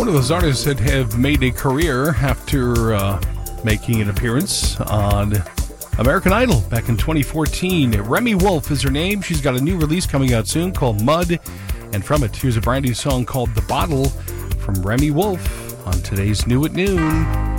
One of those artists that have made a career after making an appearance on American Idol back in 2014. Remi Wolf is her name. She's got a new release coming out soon called Mud. And from it, here's a brand new song called The Bottle from Remi Wolf on today's New at Noon.